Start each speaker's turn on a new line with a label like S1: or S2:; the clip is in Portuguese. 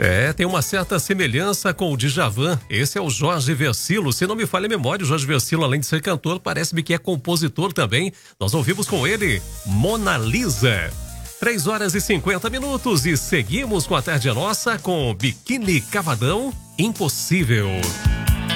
S1: Tem uma certa semelhança com o Djavan. Esse é o Jorge Versilo. Se não me falha a memória, o Jorge Versilo, além de ser cantor, parece-me que é compositor também. Nós ouvimos com ele Mona Lisa. 3h50 e seguimos com a Tarde é Nossa com Biquíni Cavadão Impossível.